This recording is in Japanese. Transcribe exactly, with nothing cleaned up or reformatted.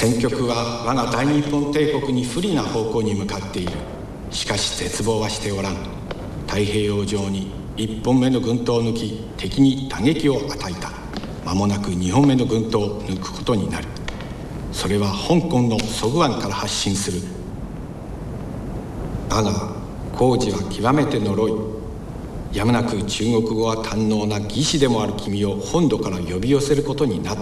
戦局は我が大日本帝国に不利な方向に向かっている。しかし絶望はしておらん。太平洋上にいっぽんめの軍刀を抜き敵に打撃を与えた。間もなくにほんめの軍刀を抜くことになる。それは香港の蘇具湾から発進する。だが工事は極めて呪い。やむなく中国語は堪能な技師でもある君を本土から呼び寄せることになった。